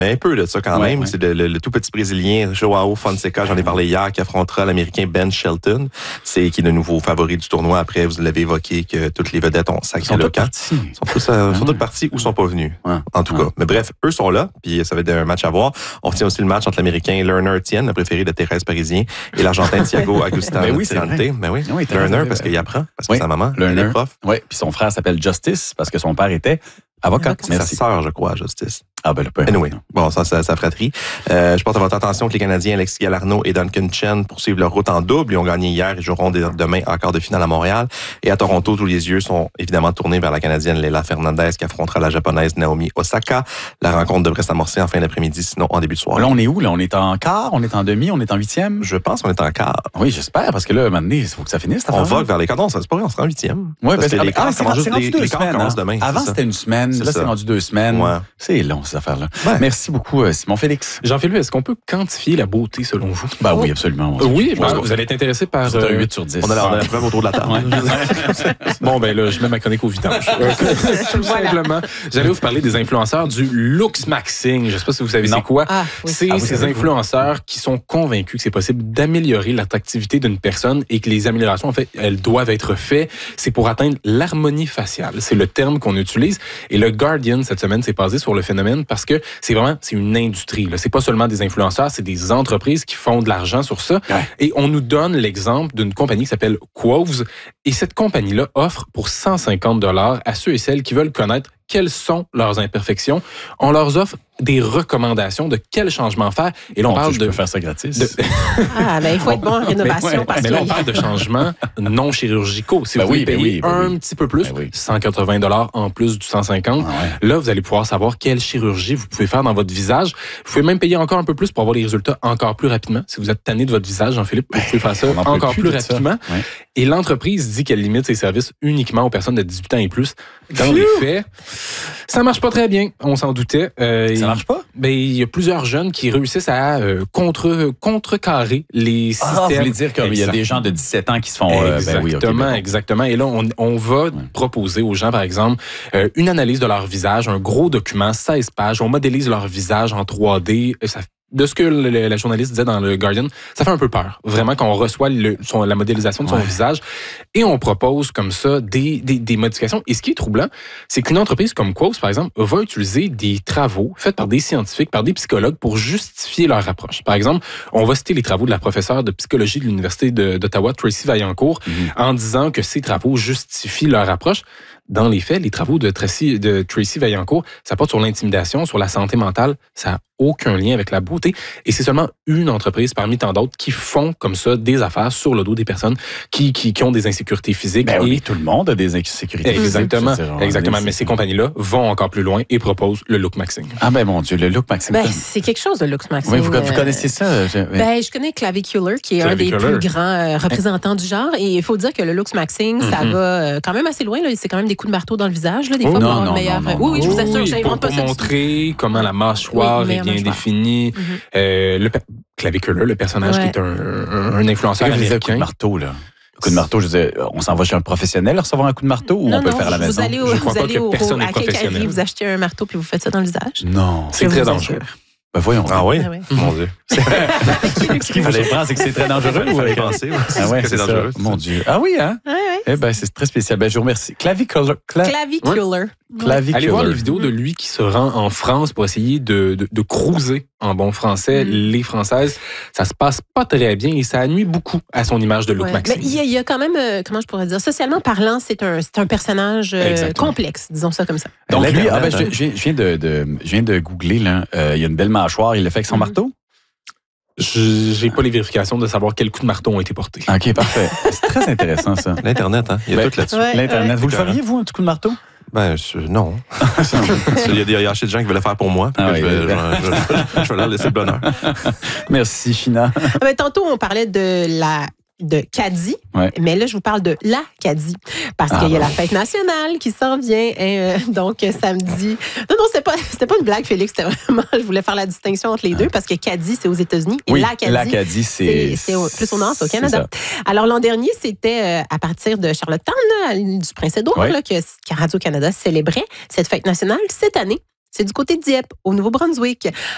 Un peu de ça quand même. C'est le tout petit Brésilien, João Fonseca, j'en ai parlé hier, qui affrontera l'Américain Ben Shelton. Qui est le nouveau favori du tournoi. Après, vous l'avez évoqué, que toutes les vedettes ont sacré le camp. Ils sont tous partis ou sont pas venus, en tout cas. Mais bref, eux sont là, puis ça va être un match à voir. On retient aussi le match entre l'Américain Lerner Etienne, le préféré de Thérèse Parisien, et l'Argentin Thiago Agustin Tirante. Lerner, parce qu'il apprend, parce que sa maman, elle est prof. Oui, puis son frère s'appelle Justice, parce que son père était avocat. C'est sa sœur, je crois, Justice. Ah ben le peu. Anyway, bon, ça fratrie. Je porte à votre attention que les Canadiens Alexis Galarneau et Duncan Chen poursuivent leur route en double. Ils ont gagné hier et joueront demain en quart de finale à Montréal. Et à Toronto, tous les yeux sont évidemment tournés vers la Canadienne Leila Fernandez qui affrontera la Japonaise Naomi Osaka. La rencontre devrait s'amorcer en fin d'après-midi, sinon en début de soirée. Là, on est où? Là, on est en quart, on est en demi, on est en huitième? Je pense qu'on est en quart. Oui, j'espère, parce que là, maintenant, il faut que ça finisse. On vogue vers les quarts. Non, c'est pas vrai, on sera en huitième. Oui, parce que les quarts commencent demain. Avant, c'était une semaine. Là, c'est rendu 2 semaines. Ouais. C'est long, ces affaires-là. Merci beaucoup, Simon Félix. Jean-Philippe, est-ce qu'on peut quantifier la beauté selon vous? Ben oui, absolument. Oui, vous allez être intéressé par... C'est un 8 sur 10. On a la preuve autour de la table. Bon, ben là, je mets ma chronique au vidange. Tout simplement. J'allais vous parler des influenceurs du looksmaxing. Je ne sais pas si vous savez c'est quoi. C'est ces influenceurs qui sont convaincus que c'est possible d'améliorer l'attractivité d'une personne et que les améliorations, en fait, elles doivent être faites. C'est pour atteindre l'harmonie faciale. C'est le terme qu'on utilise. Et le Guardian, cette semaine, s'est basé sur le phénomène parce que c'est une industrie. C'est pas seulement des influenceurs, c'est des entreprises qui font de l'argent sur ça. Ouais. Et on nous donne l'exemple d'une compagnie qui s'appelle Quoves. Et cette compagnie-là offre pour 150 $ à ceux et celles qui veulent connaître quelles sont leurs imperfections. On leur offre des recommandations de quels changements faire. Et là, on parle je peux faire ça gratis. Il faut être bon en rénovation. Mais là, on parle de changements non chirurgicaux. Si vous voulez payer un petit peu plus, 180 $ en plus du 150, là, vous allez pouvoir savoir quelle chirurgie vous pouvez faire dans votre visage. Vous pouvez même payer encore un peu plus pour avoir les résultats encore plus rapidement. Si vous êtes tanné de votre visage, Jean-Philippe, vous pouvez faire ça encore plus rapidement. Et l'entreprise dit qu'elle limite ses services uniquement aux personnes de 18 ans et plus. Dans les faits, ça marche pas très bien. On s'en doutait. Ça marche pas? Il y a plusieurs jeunes qui réussissent à contrecarrer les systèmes. Vous voulez dire qu'il y a des gens de 17 ans qui se font... Exactement. Et là, on va proposer aux gens, par exemple, une analyse de leur visage, un gros document, 16 pages. On modélise leur visage en 3D. De ce que la journaliste disait dans le Guardian, ça fait un peu peur. Vraiment, quand on reçoit la modélisation de son visage et on propose comme ça des modifications. Et ce qui est troublant, c'est qu'une entreprise comme Quoves, par exemple, va utiliser des travaux faits par des scientifiques, par des psychologues pour justifier leur approche. Par exemple, on va citer les travaux de la professeure de psychologie de l'Université d'Ottawa, Tracy Vaillancourt, en disant que ces travaux justifient leur approche. Dans les faits, les travaux de Tracy Vaillancourt, ça porte sur l'intimidation, sur la santé mentale. Ça n'a aucun lien avec la beauté. Et c'est seulement une entreprise parmi tant d'autres qui font comme ça des affaires sur le dos des personnes qui ont des insécurités physiques. Oui, tout le monde a des insécurités physiques. Exactement. Mais ces compagnies-là vont encore plus loin et proposent le lookmaxing. Ah ben mon Dieu, le lookmaxing. C'est quelque chose, le lookmaxing. Oui, vous connaissez ça? Je connais Clavicular, qui est un des plus grands représentants du genre. Et il faut dire que le lookmaxing, ça va quand même assez loin. Là. C'est quand même des coups de marteau dans le visage, là, des fois, pour avoir une meilleure... Oui, je vous assure, j'invente pas ça. Pour montrer comment la mâchoire est bien définie. Le Clavicular, le personnage qui est un influenceur américain. Coup de marteau, là. Coup de marteau, je disais, on s'en va chez un professionnel recevoir un coup de marteau ou on peut le faire à la maison? Vous allez à quelqu'un, vous achetez un marteau puis vous faites ça dans le visage. Non. C'est très dangereux. Ben voyons. Ah oui? Mon Dieu. Ce qu'il fallait prendre, c'est que c'est très dangereux. Il fallait penser. C'est dangereux. Mon Dieu. Ah oui, hein? Eh ben, c'est très spécial. Ben, je vous remercie. Clavicular. Allez voir les vidéos de lui qui se rend en France pour essayer de cruiser en bon français les Françaises. Ça se passe pas très bien et ça nuit beaucoup à son image de lookmaxing. Mais il y a quand même, comment je pourrais dire, socialement parlant, c'est un personnage complexe, disons ça comme ça. Donc lui, je viens de googler, là. Il y a une belle mâchoire, il l'a fait avec son marteau? J'ai pas les vérifications de savoir quels coups de marteau ont été portés. OK, parfait. C'est très intéressant, ça. L'Internet, hein? Il y a tout là-dessus. L'Internet. Vous le feriez, vous, un petit coup de marteau? Ben, non. Il y a assez de gens qui veulent le faire pour moi. Je vais leur laisser le bonheur. Merci, China. Tantôt, on parlait de Caddy, mais là, je vous parle de l'Acadie, parce qu'il y a la fête nationale qui s'en vient, donc samedi. Non, c'était pas une blague, Félix, c'était vraiment, je voulais faire la distinction entre les deux, parce que Caddy, c'est aux États-unis, et l'Acadie, c'est plus au nord, c'est au Canada. Alors, l'an dernier, c'était à partir de Charlottetown, à l'île du Prince-Édouard, que Radio-Canada célébrait cette fête nationale. Cette année, c'est du côté de Dieppe, au Nouveau-Brunswick.